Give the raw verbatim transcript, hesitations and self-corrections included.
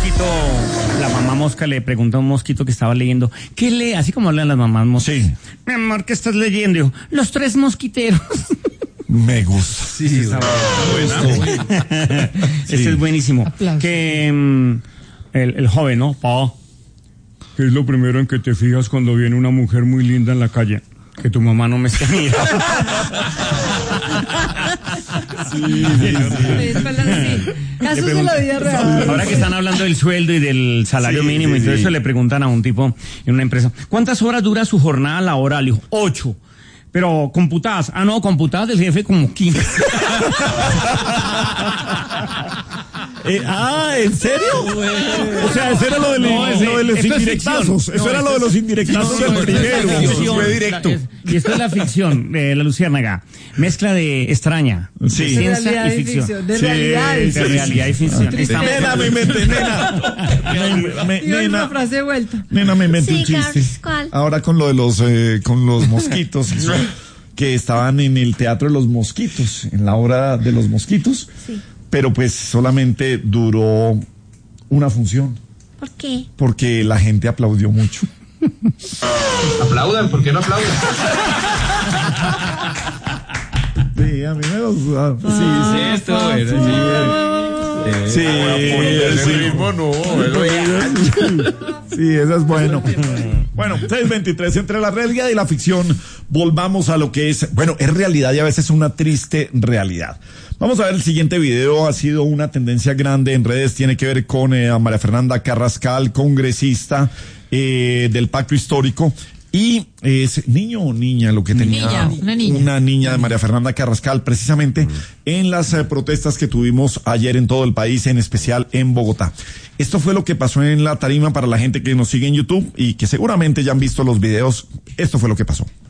mosquito, la mamá mosca le preguntó a un mosquito que estaba leyendo, ¿qué lee? Así como hablan las mamás moscas. Sí. Mi amor, ¿qué estás leyendo? Dijo, Los Tres Mosquiteros. Me gusta. Sí, sí, está buena. Este Sí. es buenísimo. Aplausos. Que um, el, el joven, ¿no? Pa, ¿qué es lo primero en que te fijas cuando viene una mujer muy linda en la calle? Que tu mamá no me esté mirando. Sí, sí, sí. Es verdad, sí. Casos de la vida real. Ahora que están hablando del sueldo y del salario Sí, mínimo sí, y todo sí. eso, le preguntan a un tipo en una empresa, ¿cuántas horas dura su jornada laboral? Dijo, ocho. Pero computadas. Ah, no, computadas del jefe como quince. Eh, ah, ¿en serio? O sea, eso era lo de, No, ese- lo de los esto es indirectazos. ficción. Eso No, era esto lo de es- los indirectazos No, del no, esto es primero. la Eso ficción. fue directo. La- es- y esto es la ficción de la Luciérnaga. Mezcla de extraña, Sí. de De ciencia realidad y y ficción. ficción. De Sí, realidad y De ficción. realidad y ficción. Triste. Estamos- Nena, me inventé, nena. Me- me- Y hoy nena, una frase de vuelta. nena, me inventé Sí, un chiste. Carlos, ¿cuál? Ahora con lo de los, eh, con los mosquitos, eso, que estaban en el Teatro de los Mosquitos, en la obra de los mosquitos. Sí. Pero pues solamente duró una función, ¿Por qué? porque la gente aplaudió mucho. Aplaudan, ¿por qué no aplaudan? Sí, a mí me gusta. Sí, sí. Esto, bueno, Sí, sí. no, Sí, eso es bueno. Bueno, seis veintitrés, entre la realidad y la ficción, volvamos a lo que es, bueno, es realidad y a veces una triste realidad. Vamos a ver el siguiente video, ha sido una tendencia grande en redes, tiene que ver con eh, a María Fernanda Carrascal, congresista eh, del Pacto Histórico. Y es niño o niña lo que tenía. Niña, una niña. Una niña de María Fernanda Carrascal, precisamente mm. en las eh, protestas que tuvimos ayer en todo el país, en especial en Bogotá. Esto fue lo que pasó en la tarima para la gente que nos sigue en YouTube y que seguramente ya han visto los videos. Esto fue lo que pasó.